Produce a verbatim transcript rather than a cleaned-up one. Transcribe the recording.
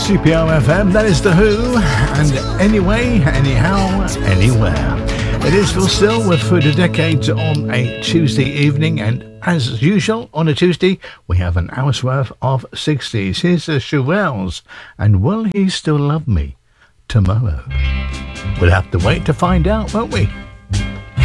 C P R F M, that is The Who, and Anyway, Anyhow, Anywhere. It is Phil Still with Through the Decades on a Tuesday evening, and as usual on a Tuesday, we have an hour's worth of sixties. Here's the Shirelles, and Will He Still Love Me Tomorrow? We'll have to wait to find out, won't we?